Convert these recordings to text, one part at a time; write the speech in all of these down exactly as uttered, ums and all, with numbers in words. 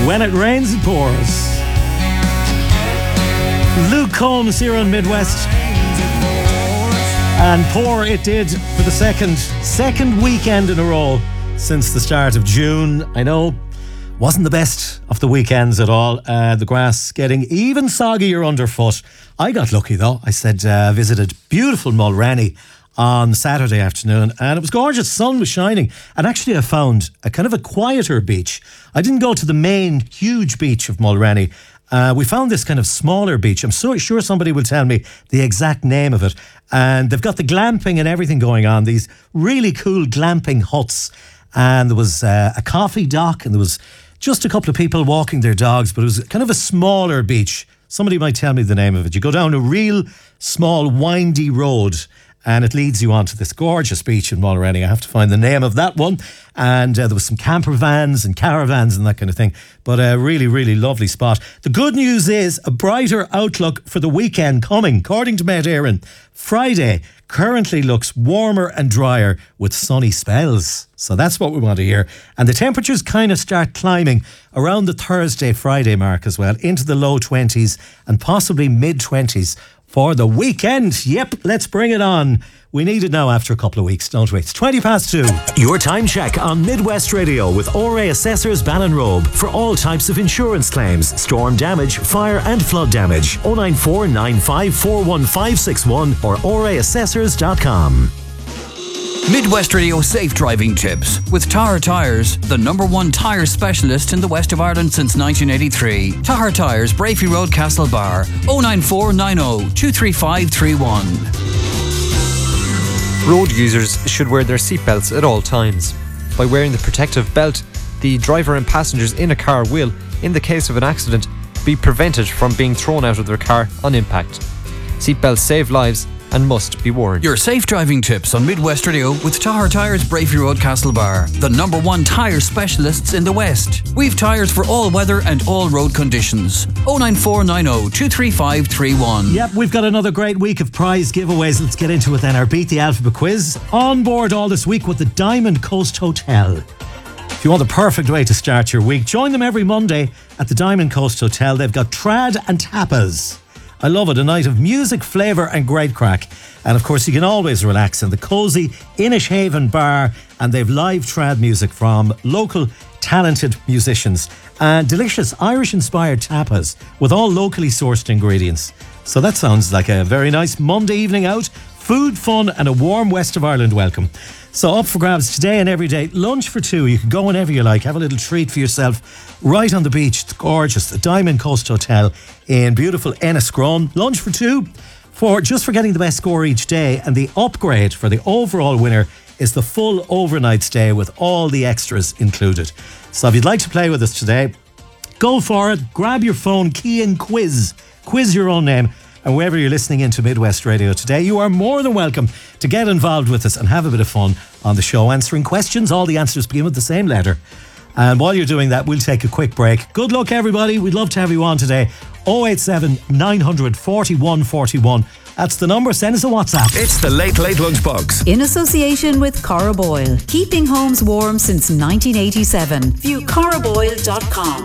When It Rains, It Pours. Luke Combs here on Midwest. And pour it did for the second, second weekend in a row since the start of June. I know, wasn't the best of the weekends at all. Uh, the grass getting even soggier underfoot. I got lucky though. I said, uh, visited beautiful Mulrenny on Saturday afternoon, and it was gorgeous. Sun was shining, and actually I found a kind of a quieter beach. I didn't go to the main huge beach of Mulrenny. Uh, we found this kind of smaller beach. I'm so sure somebody will tell me the exact name of it. And they've got the glamping and everything going on, these really cool glamping huts. And there was uh, a coffee dock, and there was just a couple of people walking their dogs, but it was kind of a smaller beach. Somebody might tell me the name of it. You go down a real small windy road, and it leads you onto this gorgeous beach in Mulrenny. I have to find the name of that one. And uh, there was some camper vans and caravans and that kind of thing. But a really, really lovely spot. The good news is a brighter outlook for the weekend coming. According to Met Éireann, Friday currently looks warmer and drier with sunny spells. So that's what we want to hear. And the temperatures kind of start climbing around the Thursday, Friday mark as well, into the low twenties and possibly mid-twenties. For the weekend. Yep, let's bring it on. We need it now after a couple of weeks, don't we? It's twenty past two. Your time check on Midwest Radio with O R A Assessors Ballinrobe for all types of insurance claims, storm damage, fire and flood damage. oh nine four nine five four one five six one or O R A assessors dot com. Midwest Radio Safe Driving Tips with Tahar Tyres, the number one tyre specialist in the west of Ireland since nineteen eighty-three. Tahar Tyres, Brafey Road, Castlebar. oh nine four nine oh two three five three one. Road users should wear their seatbelts at all times. By wearing the protective belt, the driver and passengers in a car will, in the case of an accident, be prevented from being thrown out of their car on impact. Seatbelts save lives and must be worn. Your safe driving tips on Midwest Radio with Tahar Tyres, Brafey Road, Castlebar, the number one tyre specialists in the West. We've tyres for all weather and all road conditions. oh nine four nine oh two three five three one. Yep, we've got another great week of prize giveaways. Let's get into it then. Our Beat the Alphabet quiz on board all this week with the Diamond Coast Hotel. If you want the perfect way to start your week, join them every Monday at the Diamond Coast Hotel. They've got trad and tapas. I love it, a night of music, flavour and great crack. And of course you can always relax in the cosy Inishaven bar, and they've live trad music from local talented musicians and delicious Irish inspired tapas with all locally sourced ingredients. So that sounds like a very nice Monday evening out. Food, fun and a warm West of Ireland welcome. So up for grabs today and every day. Lunch for two. You can go whenever you like. Have a little treat for yourself right on the beach. It's gorgeous. The Diamond Coast Hotel in beautiful Enniscrone. Lunch for two for just for getting the best score each day. And the upgrade for the overall winner is the full overnight stay with all the extras included. So if you'd like to play with us today, go for it. Grab your phone, key in quiz. Quiz your own name. And wherever you're listening into Midwest Radio today, you are more than welcome to get involved with us and have a bit of fun on the show, answering questions. All the answers begin with the same letter. And while you're doing that, we'll take a quick break. Good luck, everybody. We'd love to have you on today. oh eight seven nine hundred forty-one forty-one. That's the number. Send us a WhatsApp. It's the Late Late Lunchbox. In association with Cora Boyle. Keeping homes warm since nineteen eighty-seven. View cora boyle dot com.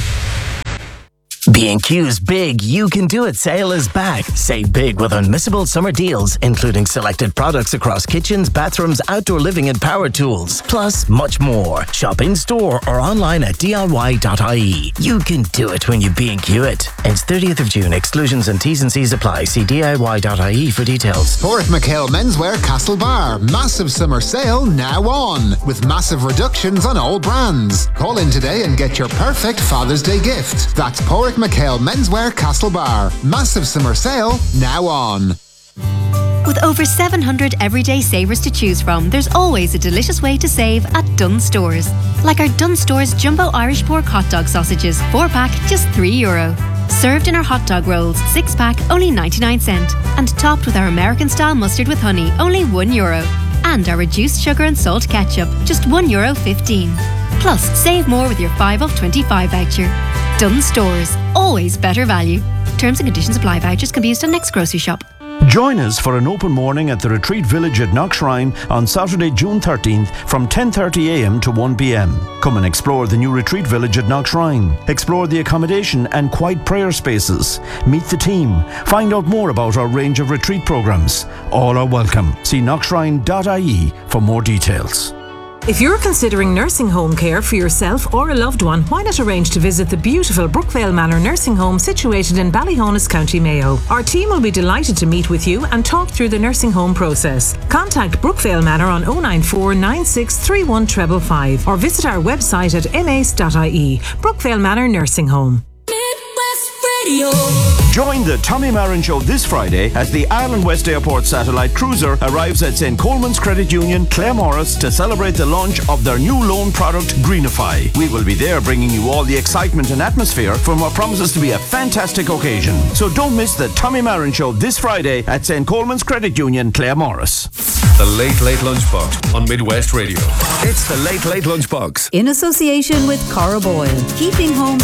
B and Q's Big You Can Do It sale is back. Save big with unmissable summer deals, including selected products across kitchens, bathrooms, outdoor living and power tools. Plus, much more. Shop in store or online at D I Y dot I E. You can do it when you B and Q it. Ends thirtieth of June. Exclusions and T's and C's apply. See D I Y dot I E for details. Porrick McHale Menswear Castlebar. Massive summer sale now on. With massive reductions on all brands. Call in today and get your perfect Father's Day gift. That's Porrick McHale Menswear Castlebar. Massive summer sale now on. With over seven hundred everyday savers to choose from, there's always a delicious way to save at Dunnes Stores. Like our Dunnes Stores Jumbo Irish Pork Hot Dog Sausages, four pack, just three euro. Served in our hot dog rolls, six pack, only ninety-nine cent. And topped with our American style mustard with honey, only one euro. And our reduced sugar and salt ketchup, just one euro fifteen. Plus, save more with your five off twenty-five voucher. Dunnes Stores, always better value. Terms and conditions apply. Vouchers can be used on next grocery shop. Join us for an open morning at the Retreat Village at Knockshrine on Saturday, June thirteenth from ten thirty a m to one p m. Come and explore the new Retreat Village at Knockshrine. Explore the accommodation and quiet prayer spaces. Meet the team. Find out more about our range of retreat programs. All are welcome. See knockshrine dot I E for more details. If you're considering nursing home care for yourself or a loved one, why not arrange to visit the beautiful Brookvale Manor Nursing Home situated in Ballyhonus, County Mayo. Our team will be delighted to meet with you and talk through the nursing home process. Contact Brookvale Manor on oh nine four nine six three one five five five or visit our website at m a c e dot I E. Brookvale Manor Nursing Home. Join the Tommy Marin Show this Friday as the Ireland West Airport Satellite Cruiser arrives at Saint Coleman's Credit Union, Claremorris, to celebrate the launch of their new loan product, Greenify. We will be there bringing you all the excitement and atmosphere from what promises to be a fantastic occasion. So don't miss the Tommy Marin Show this Friday at Saint Coleman's Credit Union, Claremorris. The Late Late Lunchbox on Midwest Radio. It's the Late Late Lunchbox. In association with Cara Boyle, keeping homes